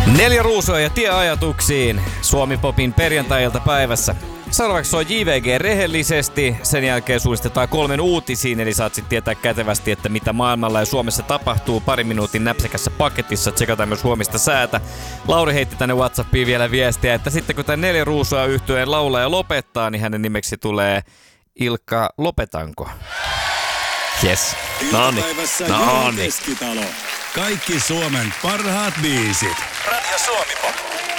4 ruusua ja tie ajatuksiin Suomi-popin perjantai-iltapäivässä. Seuraavaksi soi JVG rehellisesti, sen jälkeen suunnistetaan 3 uutisiin, eli saat sitten tietää kätevästi, että mitä maailmalla ja Suomessa tapahtuu parin minuutin näpsäkässä paketissa. Tsekataan myös huomista säätä. Lauri heitti tänne WhatsAppiin vielä viestiä, että sitten kun tämä 4 ruusua yhtyeen laulaja lopettaa, niin hänen nimeksi tulee Ilkka Lopetanko. Yes. Noniin. Keskitalo. Kaikki Suomen parhaat biisit. Radio Suomi Pop.